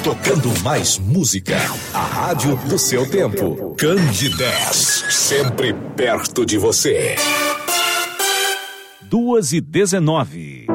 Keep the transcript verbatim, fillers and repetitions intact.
tocando mais música. A rádio do seu tempo. Candidez, sempre perto de você. Duas e dezenove.